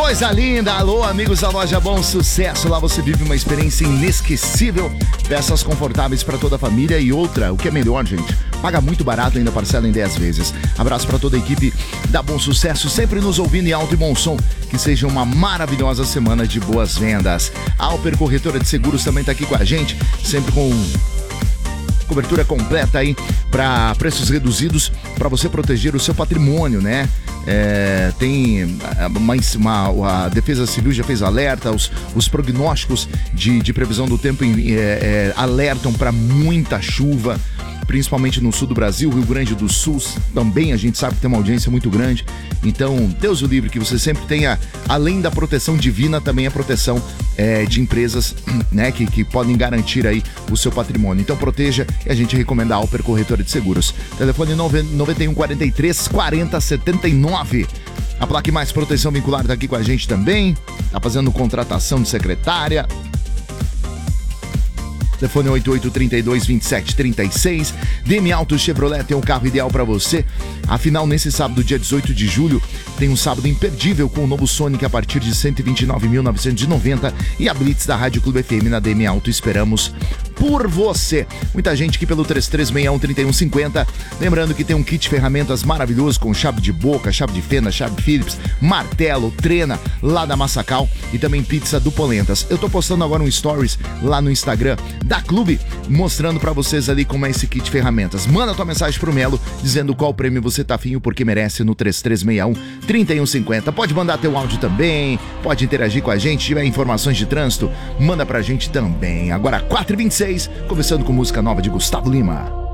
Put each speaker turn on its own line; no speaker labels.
Coisa linda! Alô, amigos da loja Bom Sucesso. Lá você vive uma experiência inesquecível. Peças confortáveis para toda a família e outra, o que é melhor, gente, paga muito barato, ainda parcela em 10 vezes. Abraço para toda a equipe da Bom Sucesso, sempre nos ouvindo em alto e bom som. Que seja uma maravilhosa semana de boas vendas. A Alper Corretora de Seguros também está aqui com a gente, sempre com cobertura completa aí para preços reduzidos para você proteger o seu patrimônio, né? Tem a Defesa Civil já fez alerta, os prognósticos de previsão do tempo alertam para muita chuva, principalmente no sul do Brasil, Rio Grande do Sul também, a gente sabe que tem uma audiência muito grande. Então, Deus o livre que você sempre tenha, além da proteção divina, também a proteção de empresas, né, que podem garantir aí o seu patrimônio. Então proteja, e a gente recomenda a Alper Corretora de Seguros. Telefone 91 43 40 79. A Plaque Mais Proteção Vincular tá aqui com a gente também, tá fazendo contratação de secretária. Telefone 8832-2736. DM Auto Chevrolet tem um carro ideal para você. Afinal, nesse sábado, dia 18 de julho, tem um sábado imperdível com o novo Sonic a partir de 129.990 e a Blitz da Rádio Clube FM na DM Auto. Esperamos por você. Muita gente aqui pelo 3361-3150. Lembrando que tem um kit ferramentas maravilhoso com chave de boca, chave de fenda, chave Phillips, martelo, trena, lá da Massacal e também pizza do Polentas. Eu tô postando agora um stories lá no Instagram da Clube, mostrando pra vocês ali como é esse kit ferramentas. Manda tua mensagem pro Melo, dizendo qual prêmio você tá afim, porque merece, no 3361-3150. Pode mandar teu áudio também, pode interagir com a gente, se tiver informações de trânsito, manda pra gente também. Agora 4h26, começando com música nova de Gustavo Lima.